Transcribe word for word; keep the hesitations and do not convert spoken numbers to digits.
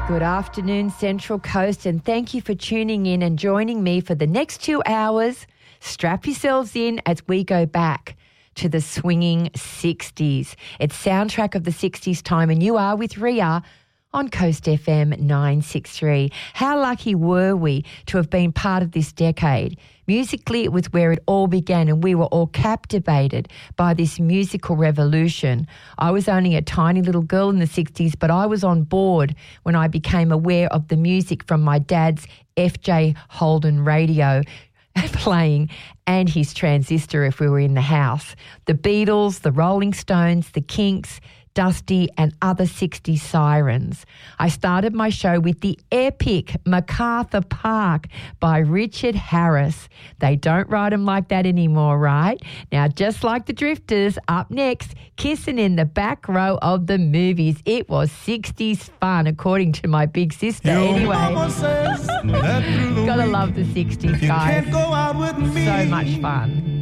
Good afternoon, Central Coast, and thank you for tuning in and joining me for the next two hours. Strap yourselves in as we go back to the swinging sixties. It's Soundtrack of the sixties time, and you are with Ria on Coast F M nine sixty-three. How lucky were we to have been part of this decade? Musically, it was where it all began, and we were all captivated by this musical revolution. I was only a tiny little girl in the sixties, but I was on board when I became aware of the music from my dad's F J Holden radio playing and his transistor if we were in the house. The Beatles, the Rolling Stones, the Kinks, Dusty and other sixties sirens. I started my show with the epic MacArthur Park by Richard Harris. They don't write them like that anymore, right? Now, just like the Drifters, up next, kissing in the back row of the movies. It was sixties fun, according to my big sister. Your anyway, mama says that through the gotta week love the sixties, you guys. can't go out with me. So much fun.